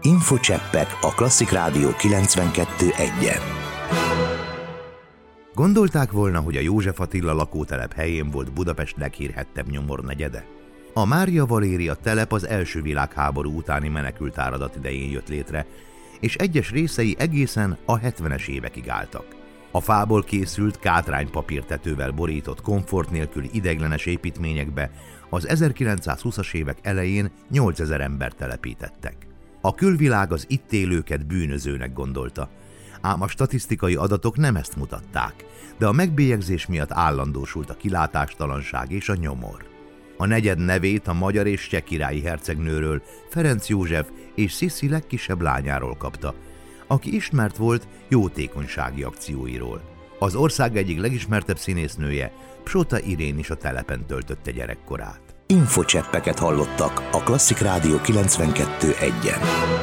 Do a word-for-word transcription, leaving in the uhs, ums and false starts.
Infocseppek a Klasszik Rádió kilencvenkettő egyen. Gondolták volna, hogy a József Attila lakótelep helyén volt Budapest leghírhettebb nyomornegyede? A Mária Valéria telep az első világháború utáni menekült áradat idején jött létre, és egyes részei egészen a hetvenes évekig álltak. A fából készült kátránypapírtetővel borított komfort nélküli ideiglenes építményekbe az ezerkilencszázhúszas évek elején nyolcezer embert telepítettek. A külvilág az itt élőket bűnözőnek gondolta, ám a statisztikai adatok nem ezt mutatták, de a megbélyegzés miatt állandósult a kilátástalanság és a nyomor. A negyed nevét a magyar és cseh királyi hercegnőről, Ferenc József és Sziszi legkisebb lányáról kapta, aki ismert volt jótékonysági akcióiról. Az ország egyik legismertebb színésznője, Psota Irén is a telepen töltötte gyerekkorát. Infocseppeket hallottak a Klasszik Rádió kilencvenkettő egyen.